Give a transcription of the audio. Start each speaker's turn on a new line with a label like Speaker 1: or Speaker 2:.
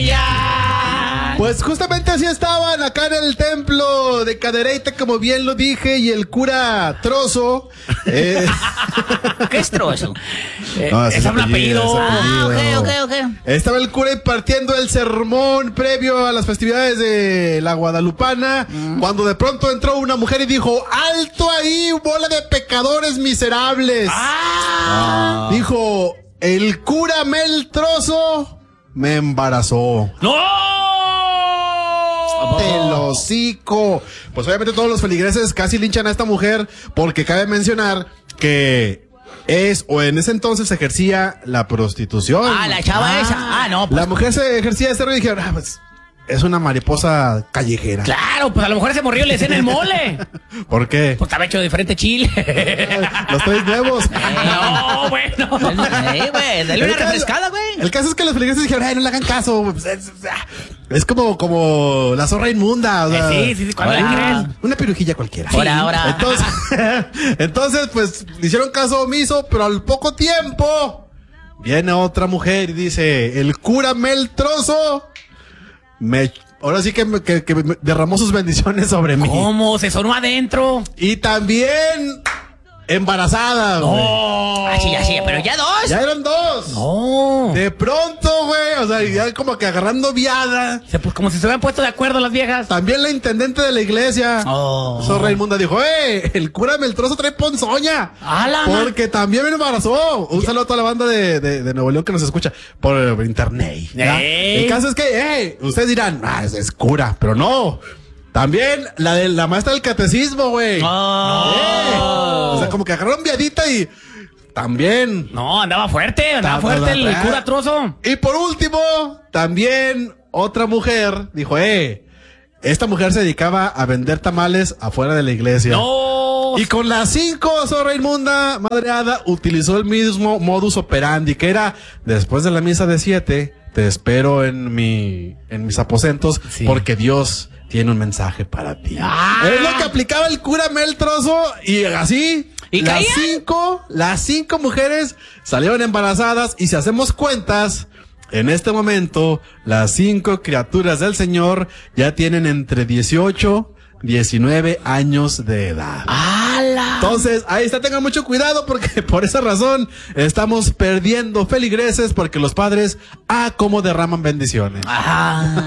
Speaker 1: ella.
Speaker 2: Pues justamente así estaban acá en el templo de Cadereyta, como bien lo dije, y el cura Trozo.
Speaker 1: ¿Qué es Trozo?
Speaker 2: No,
Speaker 1: es un apellido. Ok.
Speaker 2: Estaba el cura impartiendo el sermón previo a las festividades de la Guadalupana, cuando de pronto entró una mujer y dijo: ¡alto ahí, bola de pecadores miserables! Dijo: el cura Mel Trozo me embarazó.
Speaker 1: ¡No!
Speaker 2: ¡El hocico! Pues obviamente todos los feligreses casi linchan a esta mujer, porque cabe mencionar que en ese entonces ejercía la prostitución.
Speaker 1: La chava esa. No, pues.
Speaker 2: La mujer se ejercía este rollo y dijeron: pues es una mariposa callejera.
Speaker 1: Claro, pues a lo mejor ese morrillo le decían el mole.
Speaker 2: ¿Por qué?
Speaker 1: Pues estaba hecho de diferente chile.
Speaker 2: Los tres nuevos.
Speaker 1: No, bueno.
Speaker 3: Güey, dale una refrescada, güey.
Speaker 2: El caso es que los feligreses dijeron: no le hagan caso. Pues, es como la zorra inmunda. O sea,
Speaker 1: sí, ¿cuándo le crees?
Speaker 2: Una pirujilla cualquiera.
Speaker 3: Ahora.
Speaker 2: Entonces, pues, le hicieron caso omiso, pero al poco tiempo viene otra mujer y dice: el cura Mel Trozo ahora sí que me derramó sus bendiciones sobre mí.
Speaker 1: ¿Cómo? Se sonó adentro.
Speaker 2: Y también embarazada, güey.
Speaker 1: No.
Speaker 3: Así, pero ya dos.
Speaker 2: Ya eran dos.
Speaker 1: No.
Speaker 2: De pronto, güey, o sea, ya como que agarrando viada.
Speaker 1: O sea, pues como si se hubieran puesto de acuerdo las viejas.
Speaker 2: También la intendente de la iglesia, Zorra Inmunda, dijo: el cura Meltrozo trae ponzoña. Porque también me embarazó. Un saludo a toda la banda de Nuevo León que nos escucha por internet. El caso es que, ustedes dirán: es cura, pero no. También la maestra del catecismo, güey. O sea, como que agarraron viadita y también.
Speaker 1: No, andaba fuerte el cura Trozo.
Speaker 2: Y por último, también otra mujer dijo: esta mujer se dedicaba a vender tamales afuera de la iglesia.
Speaker 1: No.
Speaker 2: Y con las 5, Zorra Inmunda, madreada, utilizó el mismo modus operandi, que era: después de la misa de 7, te espero en mis aposentos, porque Dios tiene un mensaje para ti. Es lo que aplicaba el cura Mel Trozo, y así. ¿Y las cinco mujeres salieron embarazadas, y si hacemos cuentas, en este momento, las 5 criaturas del Señor ya tienen entre 18, 19 años de edad. Entonces, ahí está, tengan mucho cuidado, porque por esa razón estamos perdiendo feligreses, porque los padres, cómo derraman bendiciones.